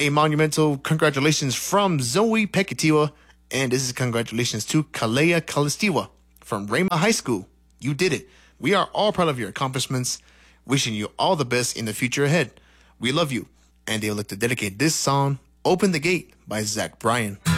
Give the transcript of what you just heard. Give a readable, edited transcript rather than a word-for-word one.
a monumental congratulations from Zoe Pekitiwa, and this is congratulations to Kalea Kalistiwa from Rhema High School. You did it. We are all proud of your accomplishments, wishing you all the best in the future ahead. We love you. And they would like to dedicate this song, Open the Gate by Zach Bryan.